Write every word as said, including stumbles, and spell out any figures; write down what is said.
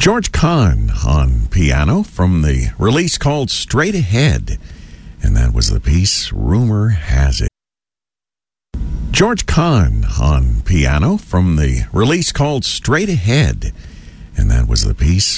George Kahn on piano from the release called Straight Ahead. And that was the piece, Rumor Has It. George Kahn on piano from the release called Straight Ahead. And that was the piece,